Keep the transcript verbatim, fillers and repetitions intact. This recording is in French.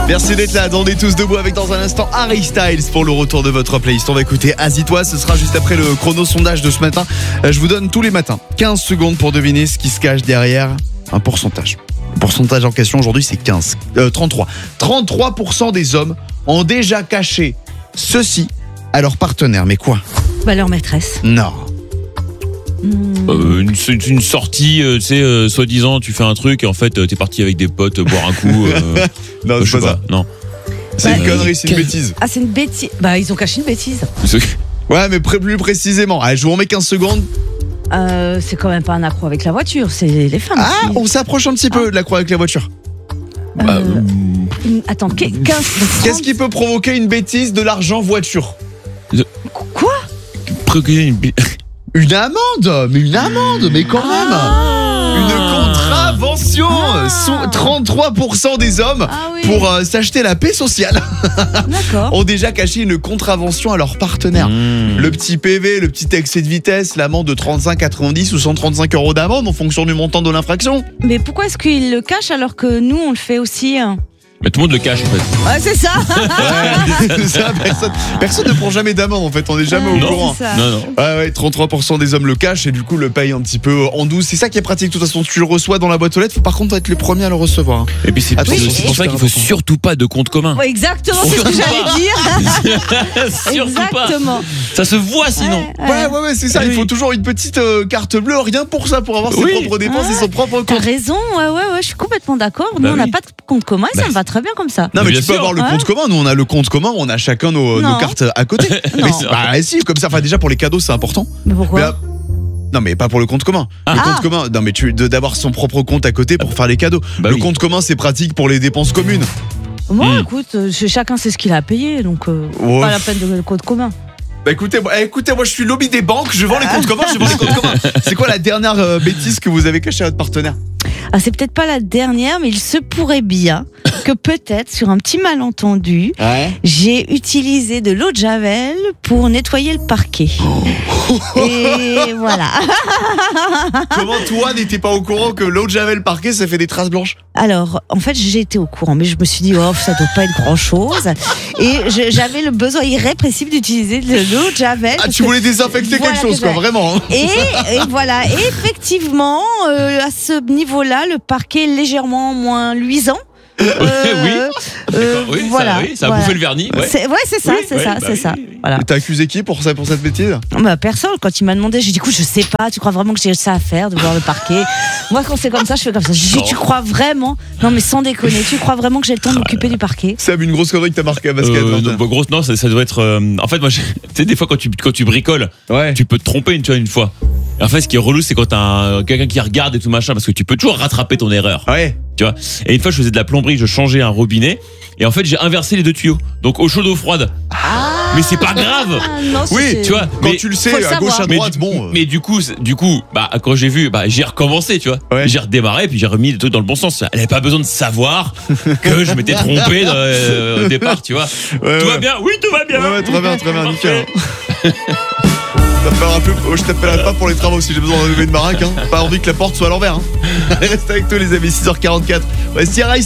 Merci d'être là, on est tous debout avec dans un instant Harry Styles pour le retour de votre playlist. On va écouter Assis-toi, ce sera juste après le chrono sondage de ce matin. Je vous donne tous les matins quinze secondes pour deviner ce qui se cache derrière un pourcentage. Le pourcentage en question aujourd'hui c'est quinze, euh, trente-trois. trente-trois pour cent des hommes ont déjà caché ceci à leur partenaire. Mais quoi ? Bah leur maîtresse. Non. Mmh. Euh, une, une, une sortie, euh, tu sais, euh, soi-disant, tu fais un truc et en fait, euh, t'es parti avec des potes euh, boire un coup. Euh, non, euh, c'est je sais pas ça. Non. C'est Bah, une connerie, c'est une quel- bêtise. Ah c'est une bêtise. Bah ils ont caché une bêtise. Ouais, mais pré- plus précisément. Allez, je vous remets quinze secondes. Euh, c'est quand même pas un accro avec la voiture, c'est les femmes. Ah, qui- on s'approche un petit peu de la croix avec la voiture. Euh, Bah, une- Attends, quinze, Qu'est-ce qui peut provoquer une bêtise de l'argent voiture ? Quoi Procurer une bi- Une amende, mais une amende, mais quand même. Ah. Une contravention. Ah. Sont trente-trois pour cent des hommes Ah oui. pour euh, s'acheter la paix sociale D'accord. ont déjà caché une contravention à leur partenaire. Mmh. Le petit P V, le petit excès de vitesse, l'amende de trente-cinq, quatre-vingt-dix ou cent trente-cinq euros d'amende en fonction du montant de l'infraction. Mais pourquoi est-ce qu'ils le cachent alors que nous on le fait aussi hein? Mais tout le monde le cache en fait. Ouais, c'est ça. Ouais, c'est ça, personne, personne ne prend jamais d'amende en fait, on n'est jamais au Ouais, courant. c'est ça. Non, non. Ouais, ouais, trente-trois pour cent des hommes le cachent et du coup le payent un petit peu en douce. C'est ça qui est pratique. De toute façon, tu le reçois dans la boîte aux lettres, faut par contre être le premier à le recevoir. hein. Et puis c'est Attention, c'est c'est pour ça super qu'il faut important. surtout pas de compte commun. Ouais, exactement, c'est ce que j'allais dire. Surtout pas. Exactement. Ça se voit sinon. Ouais, Ouais, ouais, ouais, c'est ça. Oui. Il faut toujours une petite euh, carte bleue, rien pour ça, pour avoir ses Oui. propres dépenses Ouais. et son propre T'as compte. raison, ouais, ouais, ouais, je suis complètement d'accord. Nous, Bah on n'a oui. pas de compte commun et ça Bah, me va très bien comme ça. Non, mais Bien tu peux sûr. avoir le Ouais. compte commun. Nous, on a le compte commun, on a chacun nos, Non. nos cartes à côté. Non. Mais c'est- bah, si, comme ça. Enfin, déjà pour les cadeaux, c'est important. Mais pourquoi Mais, euh, non, mais pas pour le compte commun. Le Ah. compte commun, non, mais tu de- d'avoir son propre compte à côté pour faire les cadeaux. Bah le oui. compte commun, c'est pratique pour les dépenses communes. Moi, Hmm. écoute, euh, ch- chacun sait ce qu'il a payé, donc euh, Ouais. pas la peine de le compte commun. Bah écoutez, moi, écoutez, moi je suis lobby des banques, je vends les comptes communs, je vends les comptes communs. C'est quoi la dernière euh, bêtise que vous avez cachée à votre partenaire ? Ah, c'est peut-être pas la dernière, mais il se pourrait bien que peut-être, sur un petit malentendu, Ouais. j'ai utilisé de l'eau de Javel pour nettoyer le parquet. Et voilà. Comment toi n'étais pas au courant que l'eau de Javel parquet ça fait des traces blanches ? Alors, en fait, j'ai été au courant, mais je me suis dit, oh, ça doit pas être grand-chose. Et je- j'avais le besoin irrépressible d'utiliser de l'eau de Javel. Ah, parce tu que- voulais désinfecter Voilà quelque chose, que quoi, j'ai- vraiment. hein. Et, et voilà, et effectivement, euh, à ce niveau-là, le parquet est légèrement moins luisant. Euh, Oui. euh, D'accord, oui, voilà, ça, oui, ça a voilà. bouffé le vernis. Ouais. C'est, ouais, c'est ça, Oui, c'est ouais, ça, bah c'est oui, ça. oui, oui. Voilà. Et t'as accusé qui pour ça, pour cette bêtise ? Bah, personne, quand il m'a demandé, j'ai dit, écoute, je sais pas, tu crois vraiment que j'ai ça à faire, de voir le parquet? Moi, quand c'est comme ça, je fais comme ça. J'ai dit, Non. tu crois vraiment? Non, mais sans déconner, tu crois vraiment que j'ai le temps de m'occuper du parquet? C'est une grosse connerie que t'as marqué à basket. Euh, Martin. non, bah, grosse, non, ça, ça doit être. euh, en fait, moi, je- tu sais, des fois, quand tu, quand tu bricoles, Ouais. tu peux te tromper une, tu vois, une fois. Et en fait, ce qui est relou, c'est quand t'as un- quelqu'un qui regarde et tout machin, parce que tu peux toujours rattraper ton erreur. Ouais. Tu vois. Et une fois, je faisais de la plomberie, je changeais un robinet, et en fait, j'ai inversé les deux tuyaux. Donc, eau chaude, eau froide. Mais c'est pas grave. Ah, non, Oui, c'est- Tu vois. Quand mais- tu le sais, faut le à gauche, à savoir. mais, droite, du, bon. euh, mais du coup, c'est- du coup, bah quand j'ai vu, bah j'ai recommencé, tu vois. Ouais. J'ai redémarré, puis j'ai remis les trucs dans le bon sens. Elle avait pas besoin de savoir que je m'étais trompé dans, euh, au départ, tu vois. Ouais, Tout ouais. va bien, oui, tout va bien. Ouais, ouais, très bien, très bien, Parfait. nickel. Ça fait un peu- Je t'appellerai pas pour les travaux si j'ai besoin de lever une baraque. Hein. Pas envie que la porte soit à l'envers. Hein. Reste avec toi, les amis, six heures quarante-quatre. Voici Harry